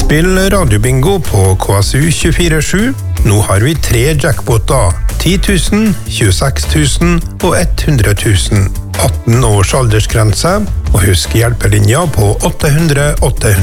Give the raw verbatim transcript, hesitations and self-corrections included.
Spill radiobingo på K S U tjuefire sju. Nå har vi tre jackpoter. ti tusen, tjueseks tusen og hundre tusen. atten års aldersgrense, og husk hjelpelinja på åtte hundre åtte hundre.